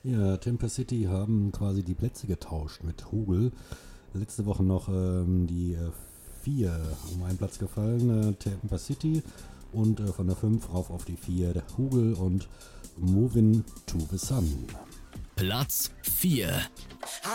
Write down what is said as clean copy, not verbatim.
Ja, Tampa City haben quasi die Plätze getauscht mit Hugel. Letzte Woche noch die 4 um einen Platz gefallen, Tampa City. Und von der 5 rauf auf die 4 der Hugel und Moving to the Sun. Platz 4.